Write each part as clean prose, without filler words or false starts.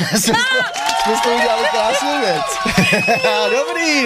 jsme s tou udělali krásnou věc. Dobrý.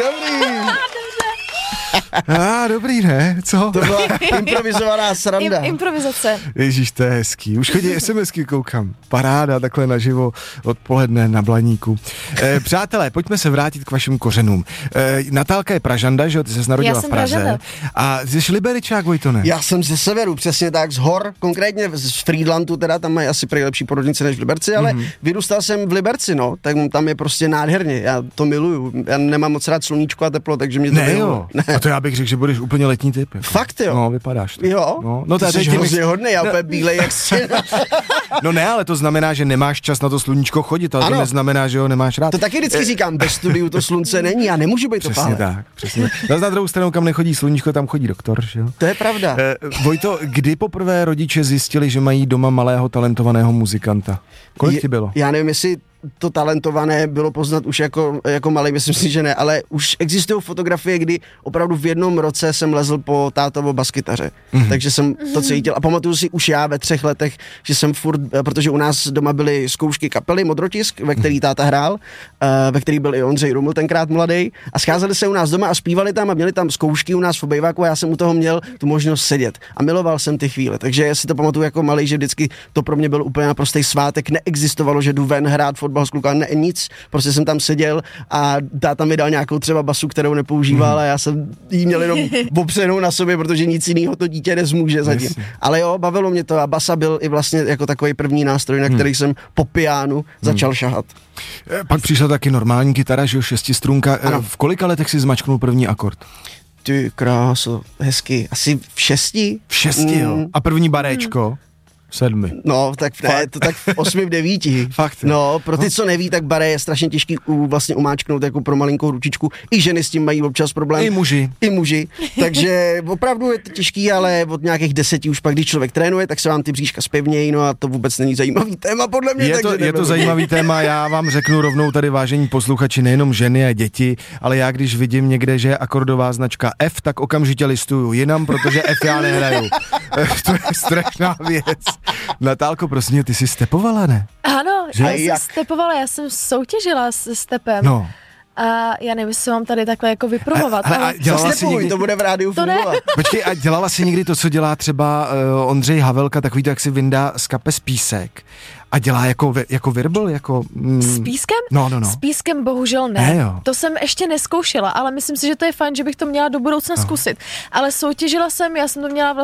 Dobrý, ne? Co? To byla improvizovaná sranda. Improvizace. Ježíš, to je hezký. Už chodí SMSky, koukám. Paráda, takhle naživo odpoledne na Blaníku. Přátelé, pojďme se vrátit k vašim kořenům. Natálka je Pražanda, že jo? Ty ses narodila v Praze. Pražanda. A jsi Liberičák, Vojtone? Já jsem ze severu, přesně tak, z hor, konkrétně z Frýdlantu, teda tam mají asi lepší porodnice než v Liberci, ale vyrůstal jsem v Liberci, no, tak tam je prostě nádherně, já to miluju, já nemám moc rád sluníčko a teplo, takže mě to ne. A to já bych řekl, že budeš úplně letní typ. Jako. Fakt jo? No, vypadáš to. Jo? No, ty jsi hrozně hodnej, já úplně bílej jak stěna. No ne, ale to znamená, že nemáš čas na to sluníčko chodit, ale to neznamená, že ho nemáš rád. To taky vždycky říkám, bez studiu to slunce není, já nemůžu být přesně tak, přesně. Na druhou stranu, kam nechodí sluníčko, tam chodí doktor, že jo? To je pravda. Vojto, kdy poprvé rodiče zjistili, že mají doma malého talentovaného muzikanta? Kolik ti bylo? Já nevím, jestli to talentované bylo poznat už jako malý, myslím si, že ne, ale už existují fotografie, kdy opravdu v jednom roce jsem lezl po tátovo baskytaře, takže jsem to cítil a pamatuju si už já ve 3 letech, že jsem furt, protože u nás doma byly zkoušky kapely Modrotisk, ve který táta hrál, ve který byl i Ondřej Ruml tenkrát mladý a scházeli se u nás doma a zpívali tam a měli tam zkoušky u nás v obejváku a já jsem u toho měl tu možnost sedět a miloval jsem ty chvíle, takže si to pamatuju jako malý, že vždycky to pro mě byl úplně naprostý svátek, neexistovalo, že jdu ven hrát fotbal s kluka, ne, nic, prostě jsem tam seděl a táta mi dal nějakou třeba basu, kterou nepoužíval a já jsem jí měl jenom opřenou na sobě, protože nic jiného to dítě nezmůže zatím. Ale jo, bavilo mě to a basa byl i vlastně jako takový první nástroj, na který jsem po pianu začal šahat. Pak přišla taky normální kytara, že jo, 6strunka. V kolika letech si zmačknul první akord? Ty kráso, hezky. Asi v 6. V 6, jo. A první baréčko? 7. No, tak ne, to tak v 8, v 9. Fakt. No, pro ty, co neví, tak baré je strašně těžký vlastně umáčknout jako pro malinkou ručičku. I ženy s tím mají občas problém. I muži. Takže opravdu je to těžký, ale od nějakých 10 už pak, když člověk trénuje, tak se vám ty bříška zpevnějí, no a to vůbec není zajímavý téma, podle mě. Je to zajímavý téma, já vám řeknu rovnou tady, vážení posluchači, nejenom ženy a děti, ale já když vidím někde, že je akordová značka F, tak okamžitě listuju jinam, protože F já nehraju. To je strašná věc. Natálko, prosím, ty jsi stepovala, ne? Ano, já jsem stepovala, já jsem soutěžila se stepem. No. A já nevím, jestli mám tady takhle jako vyprovovat. A dělala si někdy... to bude v rádiu fungovat. Počkej, a dělala si někdy to, co dělá třeba Ondřej Havelka, takový to, jak si vyndá z kapes písek a dělá jako virbl, jako... S pískem? No. S pískem bohužel ne. To jsem ještě neskoušela, ale myslím si, že to je fajn, že bych to měla do budoucna zkusit. Ale soutěžila jsem, já jsem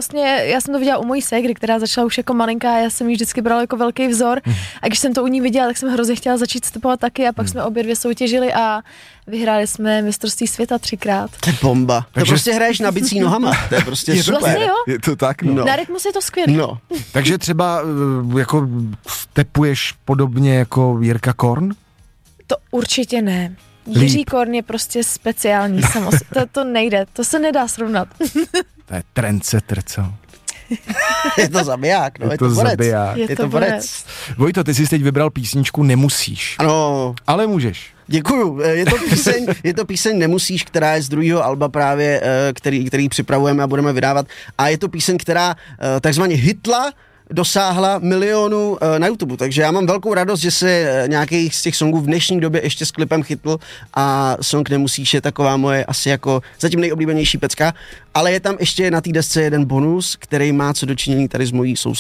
to viděla u mojí ségry, která začala už jako malinká, já jsem ji vždycky brala jako velký vzor a když jsem to u ní viděla, tak jsem hrozně chtěla začít stepovat taky a pak jsme obě dvě soutěžili a vyhráli jsme mistrovství světa 3krát. To je bomba. Takže... To prostě hraješ na bicí nohama. To je prostě super. Vlastně jo. Je to tak, no. Na rytmus je to skvělý. No. Takže třeba jako stepuješ podobně jako Jirka Korn? To určitě ne. Jiří Korn je prostě speciální to nejde, to se nedá srovnat. To je trendsetter, co? Je to zabiják, no, je to borec. Je to borec. Vojto, ty jsi teď vybral písničku Nemusíš. Ano. Ale můžeš. Děkuju. Je to píseň Nemusíš, která je z 2. alba právě, který připravujeme a budeme vydávat. A je to píseň, která takzvaně hitla, dosáhla milionů na YouTube, takže já mám velkou radost, že se nějaký z těch songů v dnešní době ještě s klipem chytl a song Nemusíš je taková moje asi jako zatím nejoblíbenější pecka, ale je tam ještě na té desce jeden bonus, který má co dočinění tady s mojí